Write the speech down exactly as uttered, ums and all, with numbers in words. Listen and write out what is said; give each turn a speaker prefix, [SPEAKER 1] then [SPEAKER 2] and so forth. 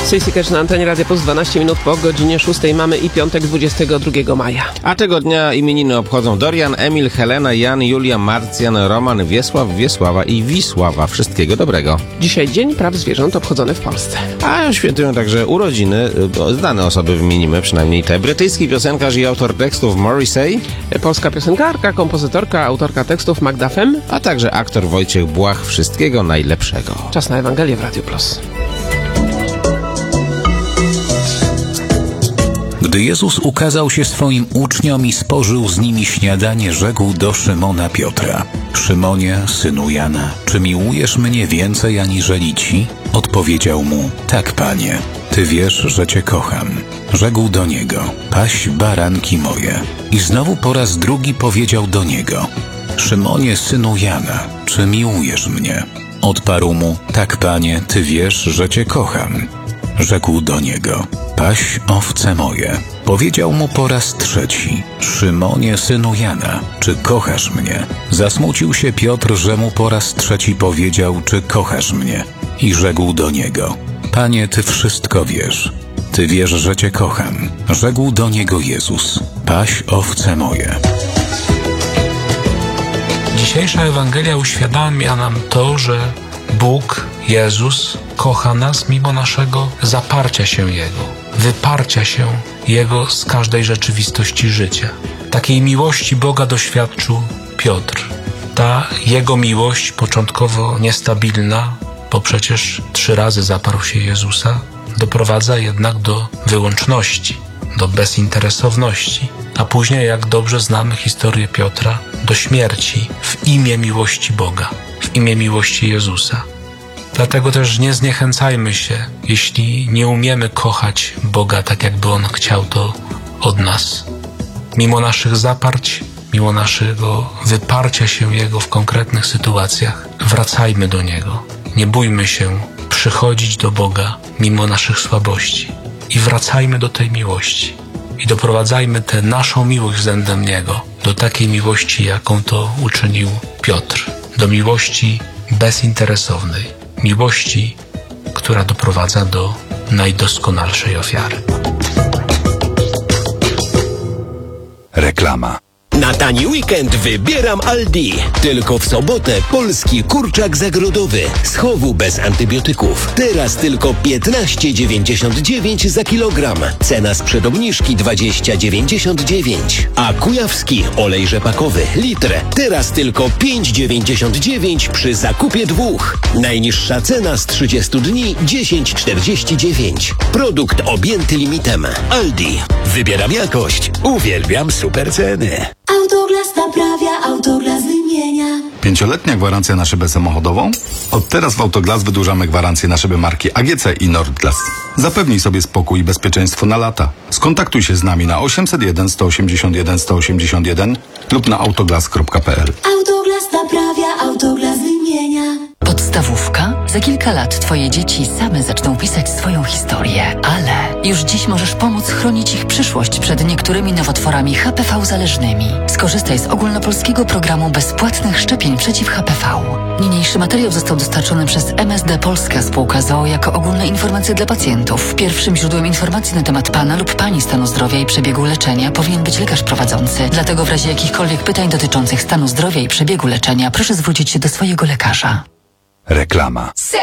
[SPEAKER 1] Stacey Cash na antenie Radia Plus, dwanaście minut po godzinie szóstej. Mamy i piątek, dwudziestego drugiego maja.
[SPEAKER 2] A tego dnia imieniny obchodzą Dorian, Emil, Helena, Jan, Julia, Marcjan, Roman, Wiesław, Wiesława i Wisława. Wszystkiego dobrego.
[SPEAKER 1] Dzisiaj Dzień Praw Zwierząt obchodzony w Polsce.
[SPEAKER 2] A świętują także urodziny, znane osoby wymienimy, przynajmniej te. Brytyjski piosenkarz i autor tekstów Morrissey.
[SPEAKER 1] Polska piosenkarka, kompozytorka, autorka tekstów Magda Fem.
[SPEAKER 2] A także aktor Wojciech Błach. Wszystkiego najlepszego.
[SPEAKER 1] Czas na Ewangelię w Radio Plus.
[SPEAKER 3] Gdy Jezus ukazał się swoim uczniom i spożył z nimi śniadanie, rzekł do Szymona Piotra: Szymonie, synu Jana, czy miłujesz mnie więcej aniżeli ci? Odpowiedział mu: tak, Panie, Ty wiesz, że Cię kocham. Rzekł do niego: paś baranki moje. I znowu po raz drugi powiedział do niego: Szymonie, synu Jana, czy miłujesz mnie? Odparł mu: tak, Panie, Ty wiesz, że Cię kocham. Rzekł do niego: paś owce moje. Powiedział mu po raz trzeci: Szymonie, synu Jana, czy kochasz mnie? Zasmucił się Piotr, że mu po raz trzeci powiedział: czy kochasz mnie? I rzekł do niego: Panie, Ty wszystko wiesz. Ty wiesz, że Cię kocham. Rzekł do niego Jezus: paś owce moje.
[SPEAKER 4] Dzisiejsza Ewangelia uświadamia nam to, że Bóg, Jezus, kocha nas mimo naszego zaparcia się Jego, wyparcia się Jego z każdej rzeczywistości życia. Takiej miłości Boga doświadczył Piotr. Ta Jego miłość, początkowo niestabilna, bo przecież trzy razy zaparł się Jezusa, doprowadza jednak do wyłączności, do bezinteresowności, a później, jak dobrze znamy historię Piotra, do śmierci w imię miłości Boga, w imię miłości Jezusa. Dlatego też nie zniechęcajmy się, jeśli nie umiemy kochać Boga tak, jakby On chciał to od nas. Mimo naszych zaparć, mimo naszego wyparcia się Jego w konkretnych sytuacjach, wracajmy do Niego. Nie bójmy się przychodzić do Boga mimo naszych słabości i wracajmy do tej miłości. I doprowadzajmy tę naszą miłość względem Niego do takiej miłości, jaką to uczynił Piotr. Do miłości bezinteresownej. Miłości, która doprowadza do najdoskonalszej ofiary.
[SPEAKER 5] Reklama.
[SPEAKER 6] Na tani weekend wybieram Aldi. Tylko w sobotę polski kurczak zagrodowy z chowu bez antybiotyków. Teraz tylko piętnaście dziewięćdziesiąt dziewięć za kilogram. Cena sprzed obniżki dwadzieścia dziewięćdziesiąt dziewięć. A kujawski olej rzepakowy litr. Teraz tylko pięć dziewięćdziesiąt dziewięć przy zakupie dwóch. Najniższa cena z trzydziestu dni dziesięć czterdzieści dziewięć. Produkt objęty limitem. Aldi. Wybieram jakość. Uwielbiam super ceny.
[SPEAKER 7] Autoglas naprawia, Autoglas wymienia.
[SPEAKER 5] Pięcioletnia gwarancja na szybę samochodową? Od teraz w Autoglas wydłużamy gwarancję na szyby marki A G C i Nordglas. Zapewnij sobie spokój i bezpieczeństwo na lata. Skontaktuj się z nami na osiemset jeden sto osiemdziesiąt jeden sto osiemdziesiąt jeden lub na autoglas kropka p l.
[SPEAKER 7] Autoglas naprawia, Autoglas wymienia.
[SPEAKER 8] Podstawówka? Za kilka lat Twoje dzieci same zaczną pisać swoją historię, ale już dziś możesz pomóc chronić ich przyszłość przed niektórymi nowotworami H P V zależnymi. Skorzystaj z ogólnopolskiego programu bezpłatnych szczepień przeciw H P V. Niniejszy materiał został dostarczony przez M S D Polska Spółka z o o jako ogólne informacje dla pacjentów. Pierwszym źródłem informacji na temat Pana lub Pani stanu zdrowia i przebiegu leczenia powinien być lekarz prowadzący. Dlatego w razie jakichkolwiek pytań dotyczących stanu zdrowia i przebiegu leczenia proszę zwrócić się do swojego lekarza.
[SPEAKER 5] Reklama.